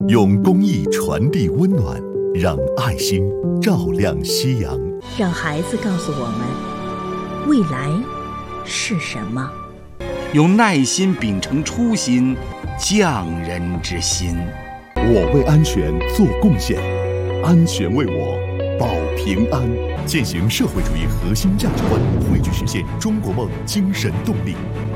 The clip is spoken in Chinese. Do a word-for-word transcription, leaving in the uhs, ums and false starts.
用公益传递温暖，让爱心照亮夕阳。 让孩子告诉我们，未来是什么？ 用耐心秉承初心，匠人之心。 我为安全做贡献，安全为我保平安。践行社会主义核心价值观，汇聚实现中国梦精神动力。